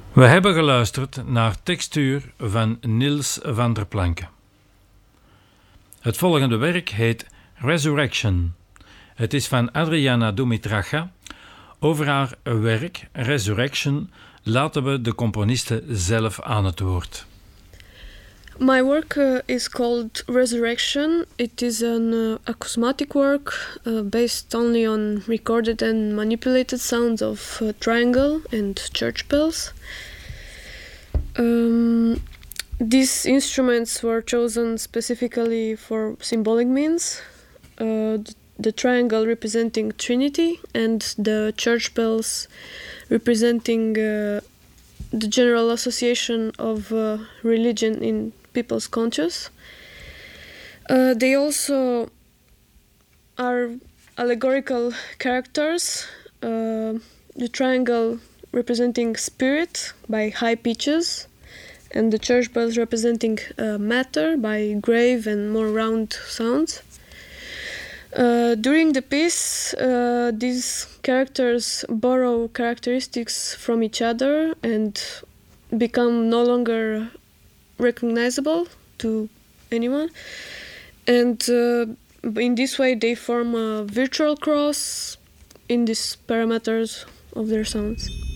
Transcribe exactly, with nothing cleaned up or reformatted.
We hebben geluisterd naar Textuur van Niels van der Planke. Het volgende werk heet Resurrection. Het is van Adriana Dumitracha. Over haar werk Resurrection laten we de componiste zelf aan het woord. My work uh, is called Resurrection. It is an uh, acousmatic work uh, based only on recorded and manipulated sounds of uh, triangle and church bells. Um, these instruments were chosen specifically for symbolic means. Uh, the, the triangle representing Trinity and the church bells representing uh, the general association of uh, religion in people's conscious. Uh, they also are allegorical characters. Uh, the triangle representing spirit by high pitches, and the church bells representing uh, matter by grave and more round sounds. Uh, during the piece, uh, these characters borrow characteristics from each other and become no longer recognizable to anyone. And uh, in this way, they form a virtual cross in these parameters of their sounds.